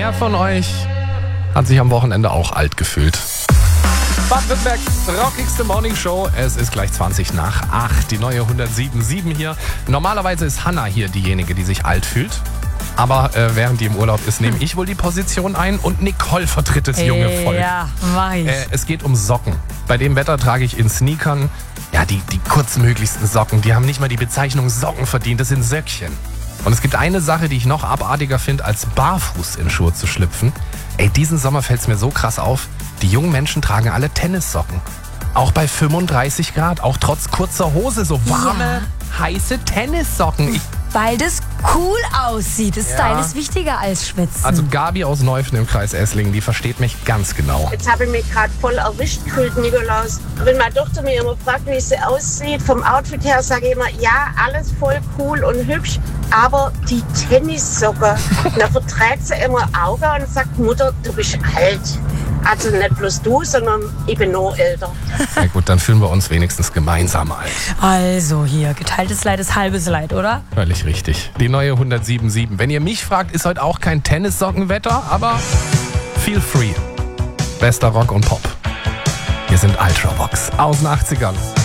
Wer von euch hat sich am Wochenende auch alt gefühlt? Baden-Württembergs rockigste Morningshow. Es ist gleich 20 nach 8. Die neue 107.7 hier. Normalerweise ist Hannah hier diejenige, die sich alt fühlt. Aber während die im Urlaub ist, nehme ich wohl die Position ein und Nicole vertritt das junge Volk. Ja, mach ich. Es geht um Socken. Bei dem Wetter trage ich in Sneakern, ja, die kurzmöglichsten Socken. Die haben nicht mal die Bezeichnung Socken verdient, das sind Söckchen. Und es gibt eine Sache, die ich noch abartiger finde, als barfuß in Schuhe zu schlüpfen. Ey, diesen Sommer fällt es mir so krass auf, die jungen Menschen tragen alle Tennissocken. Auch bei 35 Grad, auch trotz kurzer Hose, so warme, heiße Tennissocken. Weil das cool aussieht. Das Ja. Style ist wichtiger als Schwitzen. Also Gabi aus Neufen im Kreis Esslingen, die versteht mich ganz genau. Jetzt habe ich mich gerade voll erwischt gefühlt, Nikolaus. Wenn meine Tochter mir immer fragt, wie sie aussieht, vom Outfit her, sage ich immer, ja, alles voll cool und hübsch, aber die Tennissocke, da verträgt sie immer Augen und sagt, Mutter, du bist alt. Also nicht bloß du, sondern ich bin noch älter. Na gut, dann fühlen wir uns wenigstens gemeinsam alt. Also hier, geteiltes Leid ist halbes Leid, oder? Völlig richtig. Die neue 107.7. Wenn ihr mich fragt, ist heute auch kein Tennissockenwetter, aber feel free. Bester Rock und Pop. Wir sind Ultravox aus den 80ern.